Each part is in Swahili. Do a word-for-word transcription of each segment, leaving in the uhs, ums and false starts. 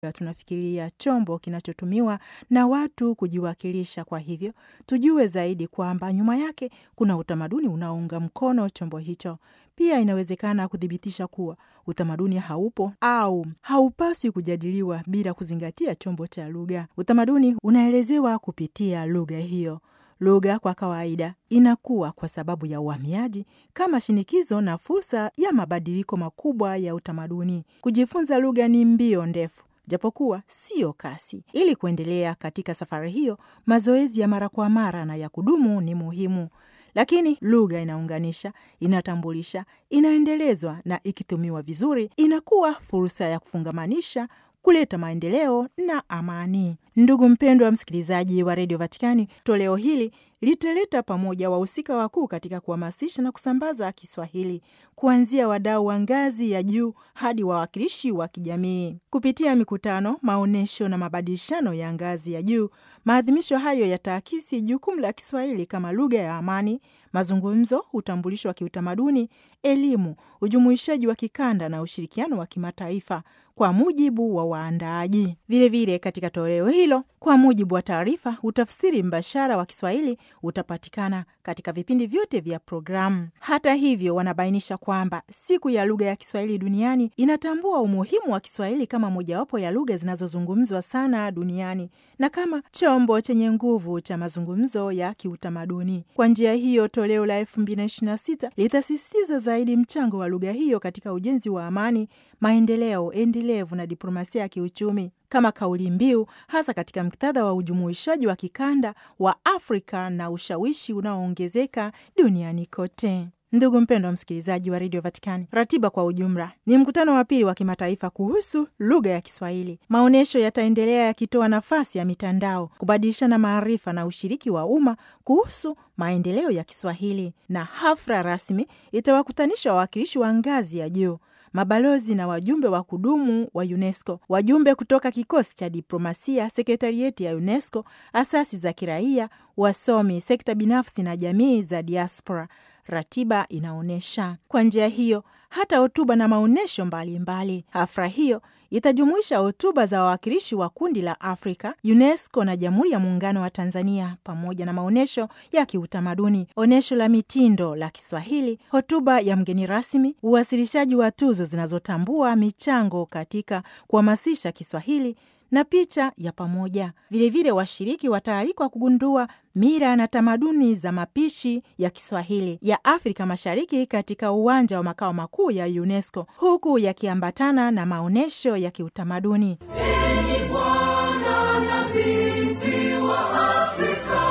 tunafikiria chombo kinachotumiwa na watu kujiwakilisha. Kwa hivyo tujue zaidi kwamba nyuma yake kuna utamaduni unaounga mkono chombo hicho. Pia inawezekana kuthibitisha kuwa utamaduni haupo au haupaswi kujadiliwa bila kuzingatia chombo cha lugha. Utamaduni unaelezewa kupitia lugha hiyo. Lugha kwa kawaida inakuwa kwa sababu ya uhamiaji kama shinikizo na fursa ya mabadiliko makubwa ya utamaduni. Kujifunza lugha ni mbio ndefu, japokuwa sio kasi. Ili kuendelea katika safari hiyo, mazoezi ya mara kwa mara na ya kudumu ni muhimu. Lakini lugha inaunganisha, inatambulisha, inaendelezwa na ikitumiwa vizuri, inakuwa fursa ya kufungamanisha, kuleta maendeleo na amani. Ndugu mpendwa wa msikilizaji wa Radio Vatikani, toleo hili litaleta pamoja wahusika wakuu katika kuhamasisha na kusambaza Kiswahili, kuanzia wadau wa ngazi ya juu hadi wawakilishi wa kijamii. Kupitia mikutano, maonesho na mabadilishano ya ngazi ya juu, maadhimisho hayo yataakisi jukumu la Kiswahili kama lugha ya amani, mazungumzo, utambulisho wa kiutamaduni, elimu, ujumuishaji wa kikanda na ushirikiano wa kimataifa, kwa mujibu wa waandaaji. Vilevile katika toleo hilo, kwa mujibu wa taarifa, utafsiri mbashara wa Kiswahili utapatikana katika vipindi vyote vya programu. Hata hivyo, wanabainisha kwamba siku ya lugha ya Kiswahili duniani inatambua umuhimu wa Kiswahili kama mojawapo ya lugha zinazozungumzwa sana duniani na kama chombo chenye nguvu cha mazungumzo ya kiutamaduni. Kwa njia hiyo, toleo la elfu mbili na ishirini na sita litasisitiza zaidi mchango wa lugha hiyo katika ujenzi wa amani, maendeleo endelevu na diplomasia ya kiuchumi kama kauli mbiu, hasa katika muktadha wa ujumuishaji wa kikanda wa Afrika na ushawishi unaoongezeka duniani kote. Ndugu mpendwa wa msikilizaji wa Radio Vatikani, ratiba kwa ujumla ni mkutano wa pili wa kimataifa kuhusu lugha ya Kiswahili. Maonyesho yataendelea yakitoa nafasi ya mitandao, kubadilishana maarifa na ushiriki wa umma kuhusu maendeleo ya Kiswahili, na hafla rasmi itawakutanisha wawakilishi wa ngazi ya juu, mabalozi na wajumbe wa kudumu wa UNESCO, wajumbe kutoka kikosi cha diplomasia, sekretarieti ya UNESCO, asasi za kiraia, wasomi, sekta binafsi na jamii za diaspora. Ratiba inaonyesha kwa njia hiyo hata hotuba na maonyesho mbalimbali. Hafla hiyo itajumuisha hotuba za wawakilishi wa kundi la Afrika, UNESCO na Jamhuri ya Muungano wa Tanzania, pamoja na maonyesho ya kiutamaduni, onyesho la mitindo la Kiswahili, hotuba ya mgeni rasmi, uwasilishaji wa tuzo zinazotambua michango katika kuhamasisha Kiswahili na picha ya pamoja. Vilevile washiriki wataalikwa kugundua mila na tamaduni za mapishi ya Kiswahili ya Afrika Mashariki katika uwanja wa makao makuu ya UNESCO, huku yakiambatana na maonyesho ya kiutamaduni. Enyi bwana na binti wa Afrika.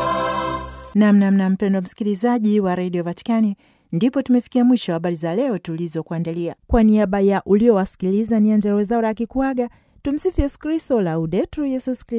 Namnamna mpendwa msikilizaji wa Radio Vatikani, ndipo tumefikia mwisho wa habari za leo tulizokuandalia. Kwa niaba ya uliowasikiliza, ni Angella Rwezaura akikuaga. Tumsifu Yesu Kristo, Laudetur Yesus Kristo.